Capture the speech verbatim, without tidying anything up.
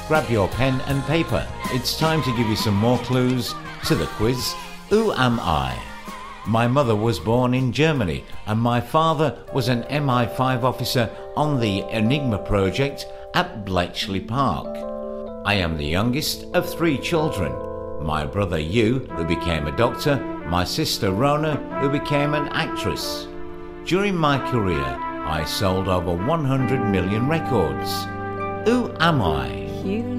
grab your pen and paper. It's time to give you some more clues to the quiz, Who Am I? My mother was born in Germany and my father was an M I five officer on the Enigma project at Bletchley Park. I am the youngest of three children. My brother Hugh, who became a doctor, my sister Rona, who became an actress. During my career, I sold over one hundred million records. Who am I? You